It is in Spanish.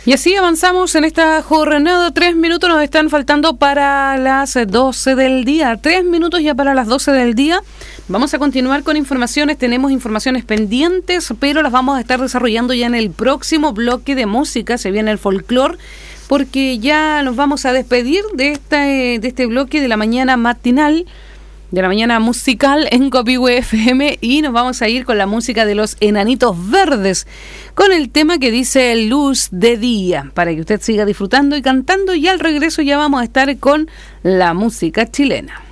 Y así avanzamos en esta jornada. 3 minutos nos están faltando para las 12 del día. 3 minutos ya para las 12 del día. Vamos a continuar con informaciones. Tenemos informaciones pendientes, pero las vamos a estar desarrollando ya en el próximo bloque de música. Se viene el folclore, porque ya nos vamos a despedir de este bloque de la mañana matinal, de la mañana musical en Copihue FM, y nos vamos a ir con la música de los Enanitos Verdes, con el tema que dice Luz de Día, para que usted siga disfrutando y cantando, y al regreso ya vamos a estar con la música chilena.